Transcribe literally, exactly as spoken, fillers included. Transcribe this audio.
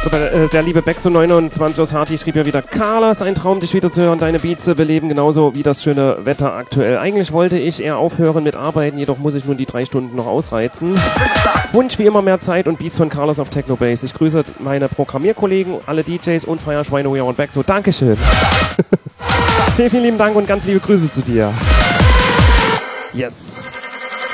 So, äh, der liebe Bexo neunundzwanzig aus Harti schrieb ja wieder: Carlos, ein Traum, dich wieder zu hören, deine Beats zu beleben, genauso wie das schöne Wetter aktuell. Eigentlich wollte ich eher aufhören mit Arbeiten, jedoch muss ich nun die drei Stunden noch ausreizen. Wunsch wie immer mehr Zeit und Beats von Carlos auf Technobase. Ich grüße meine Programmierkollegen, alle D Js und Feierschweine und Bexo. Dankeschön. Vielen, vielen lieben Dank und ganz liebe Grüße zu dir. Yes.